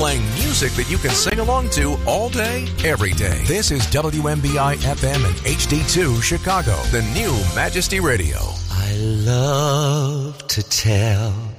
playing music that you can sing along to all day, every day. This is WMBI FM and HD2 Chicago, the new Majesty Radio. I love to tell